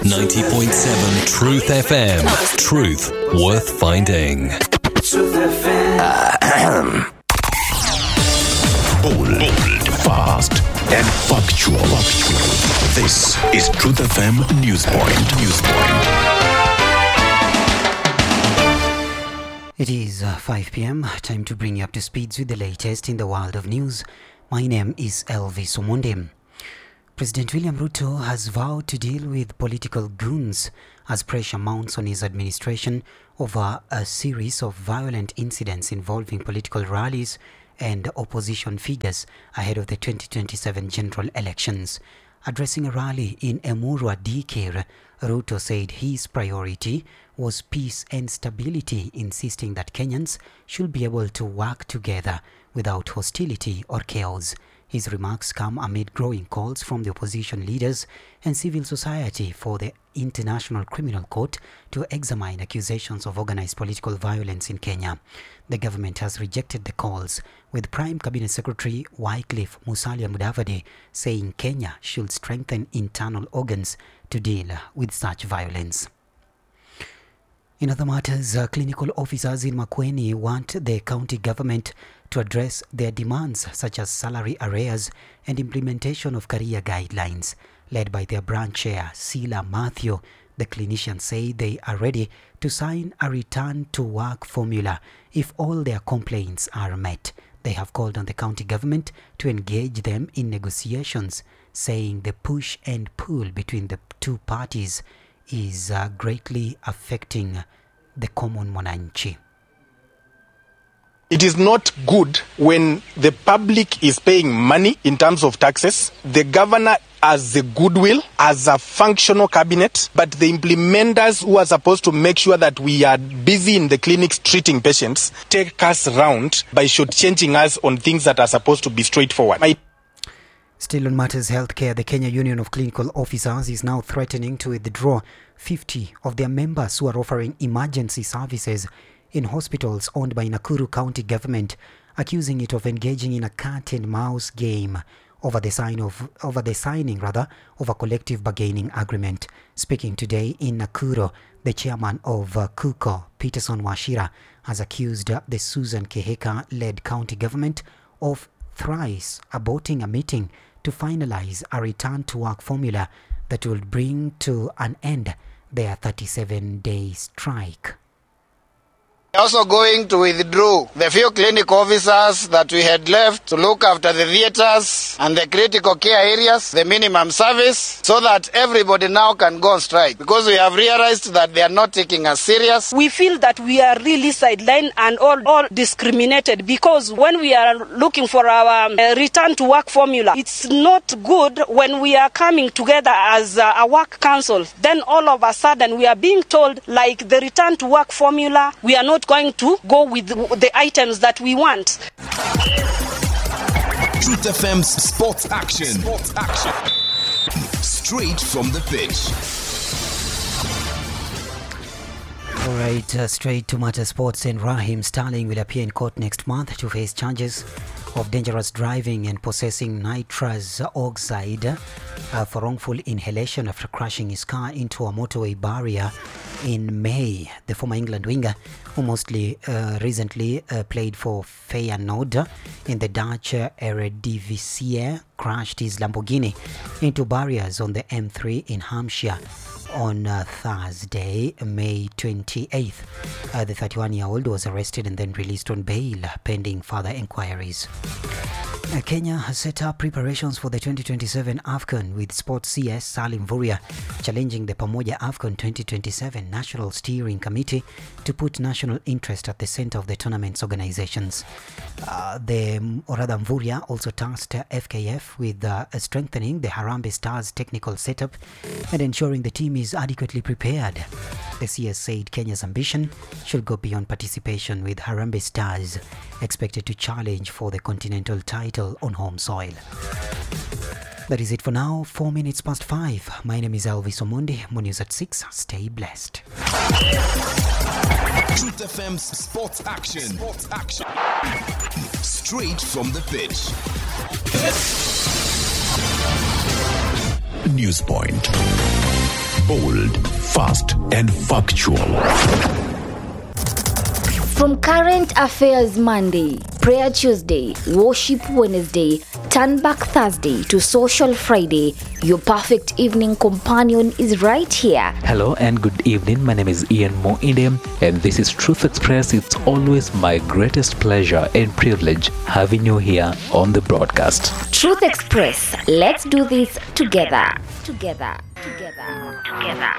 90.7 Truth FM. Truth worth finding. Truth FM. Bold, fast, and factual. This is Truth FM Newspoint. It is 5 p.m. Time to bring you up to speed with the latest in the world of news. My name is Elvis Omonde. President William Ruto has vowed to deal with political goons as pressure mounts on his administration over a series of violent incidents involving political rallies and opposition figures ahead of the 2027 general elections. Addressing a rally in Emurua Dikir, Ruto said his priority was peace and stability, insisting that Kenyans should be able to work together without hostility or chaos. His remarks come amid growing calls from the opposition leaders and civil society for the International Criminal Court to examine accusations of organized political violence in Kenya. The government has rejected the calls, with Prime Cabinet Secretary Wycliffe Musalia Mudavadi saying Kenya should strengthen internal organs to deal with such violence. In other matters, clinical officers in Makueni want the county government to address their demands such as salary arrears and implementation of career guidelines. Led by their branch chair, Sila Matthew, the clinicians say they are ready to sign a return to work formula if all their complaints are met. They have called on the county government to engage them in negotiations, saying the push and pull between the two parties is greatly affecting the common mwananchi. It is not good when the public is paying money in terms of taxes. The governor has the goodwill, as a functional cabinet, but the implementers who are supposed to make sure that we are busy in the clinics treating patients take us around by shortchanging us on things that are supposed to be straightforward. Still on matters healthcare, the Kenya Union of Clinical Officers is now threatening to withdraw 50 of their members who are offering emergency services in hospitals owned by Nakuru County government, accusing it of engaging in a cat and mouse game over the signing of a collective bargaining agreement. Speaking today in Nakuru, the chairman of KUKO, Peterson Washira, has accused the Susan Keheka-led county government of thrice aborting a meeting to finalize a return to work formula that will bring to an end their 37-day strike. Also going to withdraw the few clinic officers that we had left to look after the theaters and the critical care areas, the minimum service, so that everybody now can go on strike, because we have realized that they are not taking us serious. We feel that we are really sidelined and all discriminated, because when we are looking for our return to work formula, it's not good when we are coming together as a work council. Then all of a sudden we are being told, like, the return to work formula, we are not going to go with the items that we want. Truth FM's Sports Action. Straight from the pitch. All right, straight to Matter Sports, and Raheem Sterling will appear in court next month to face charges of dangerous driving and possessing nitrous oxide for wrongful inhalation after crashing his car into a motorway barrier in May. The former England winger, who mostly recently played for Feyenoord in the Dutch Eredivisie, crashed his Lamborghini into barriers on the M3 in Hampshire on Thursday, May 28th. The 31-year-old was arrested and then released on bail pending further inquiries. Kenya has set up preparations for the 2027 AFCON, with Sports CS Salim Vuria challenging the Pamoja AFCON 2027 National Steering Committee to put national interest at the center of the tournament's organizations. Vuria also tasked FKF with strengthening the Harambee Stars technical setup and ensuring the team is adequately prepared. The CS said Kenya's ambition should go beyond participation, with Harambee Stars expected to challenge for the continental title on home soil. That is it for now. 4 minutes past 5. My name is Elvis Omondi. More news at 6. Stay blessed. Truth FM's Sports Action. Straight from the pitch. Newspoint. Bold, fast, and factual. From Current Affairs Monday, Prayer Tuesday, Worship Wednesday, Turn Back Thursday to Social Friday, your perfect evening companion is right here. Hello and good evening. My name is Ian Moindem and this is Truth Express. It's always my greatest pleasure and privilege having you here on the broadcast. Truth Express, let's do this together. Together.